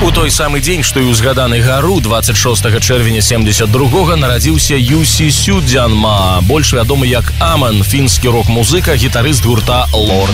У той самы дзень, што і ў згаданы гару, 26 чэрвеня 72-го нарадзіўся Юсі Сюдзянма, больш вядомы як Аман, фінскі рок-музыка, гітарыст гурта Lord